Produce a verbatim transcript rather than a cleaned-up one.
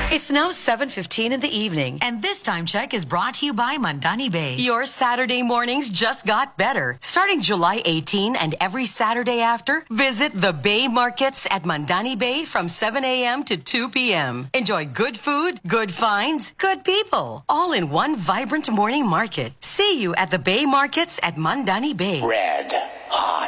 It's now seven fifteen in the evening. And this time check is brought to you by Mandani Bay. Your Saturday mornings just got better. Starting July eighteenth and every Saturday after, visit the Bay Markets at Mandani Bay from seven a.m. to two p.m. Enjoy good food, good finds, good people, all in one vibrant morning market. See you at the Bay Markets at Mandani Bay. Red Hot